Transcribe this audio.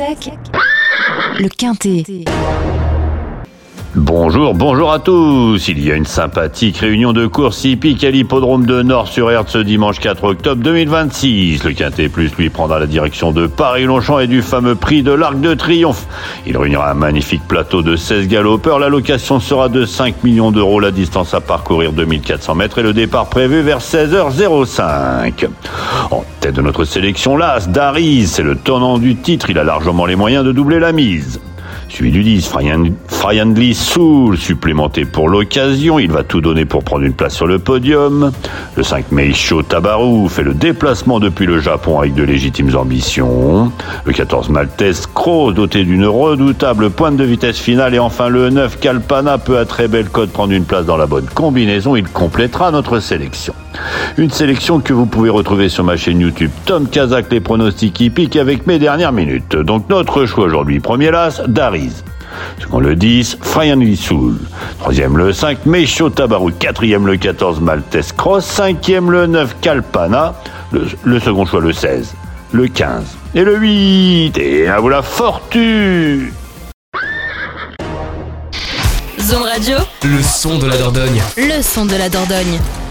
sec, le Quintet. Bonjour à tous. Il y a une sympathique réunion de course hippique à l'hippodrome de Nord-sur-Erdre ce dimanche 4 octobre 2026. Le Quintet Plus, lui, prendra la direction de Paris-Longchamp et du fameux prix de l'Arc de Triomphe. Il réunira un magnifique plateau de 16 galopeurs. La location sera de 5 millions d'euros, la distance à parcourir 2400 mètres et le départ prévu vers 16h05. En tête de notre sélection, l'As d'Aris, c'est le tenant du titre. Il a largement les moyens de doubler la mise. Suivi du 10, Friendly Soul, supplémenté pour l'occasion. Il va tout donner pour prendre une place sur le podium. Le 5 Meisho Tabaru fait le déplacement depuis le Japon avec de légitimes ambitions. Le 14 Maltese Cross, doté d'une redoutable pointe de vitesse finale. Et enfin le 9 Kalpana peut à très belle cote prendre une place dans la bonne combinaison. Il complétera notre sélection. Une sélection que vous pouvez retrouver sur ma chaîne YouTube Tom Kazak, les pronostics hippiques avec mes dernières minutes. Donc notre choix aujourd'hui, premier l'As d'Aris. Second le 10, Friendly Soul. Troisième le 5, Meisho Tabaru. Quatrième le 14, Maltese Cross. Cinquième le 9, Kalpana. Le second choix le 16, le 15 et le 8. Et à vous la fortune. Zone Radio, le son de la Dordogne. le son de la Dordogne.